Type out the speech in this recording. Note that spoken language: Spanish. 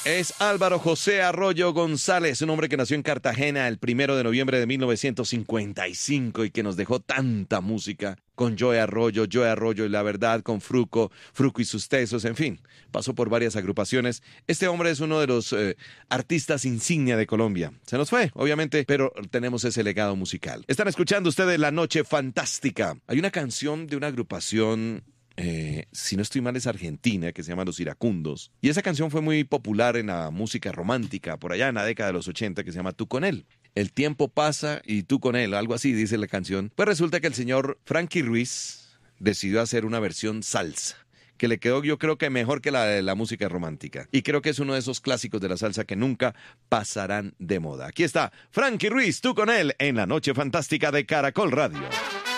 Es Álvaro José Arroyo González, un hombre que nació en Cartagena el 1 de noviembre de 1955 y que nos dejó tanta música con Joe Arroyo y La Verdad, con Fruco y sus Tesos, en fin, pasó por varias agrupaciones. Este hombre es uno de los artistas insignia de Colombia. Se nos fue, obviamente, pero tenemos ese legado musical. Están escuchando ustedes La Noche Fantástica. Hay una canción de una agrupación... si no estoy mal es argentina, que se llama Los Iracundos, y esa canción fue muy popular en la música romántica por allá en la década de los 80, que se llama Tú con él. El tiempo pasa y tú con él, algo así dice la canción. Pues resulta que el señor Frankie Ruiz decidió hacer una versión salsa que le quedó, yo creo que mejor que la de la música romántica, y creo que es uno de esos clásicos de la salsa que nunca pasarán de moda. Aquí está Frankie Ruiz, Tú con él, en La Noche Fantástica de Caracol Radio.